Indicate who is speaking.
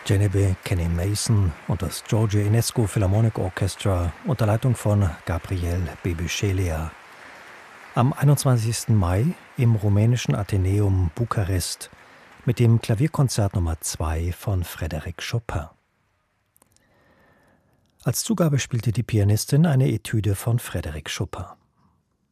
Speaker 1: Genevieve Kenny Mason und das George Enescu Philharmonic Orchestra unter Leitung von Gabriel Bebușelea. Am 21. Mai im rumänischen Athenäum Bukarest mit dem Klavierkonzert Nummer 2 von Frédéric Chopin. Als Zugabe spielte die Pianistin eine Etüde von Frédéric Chopin.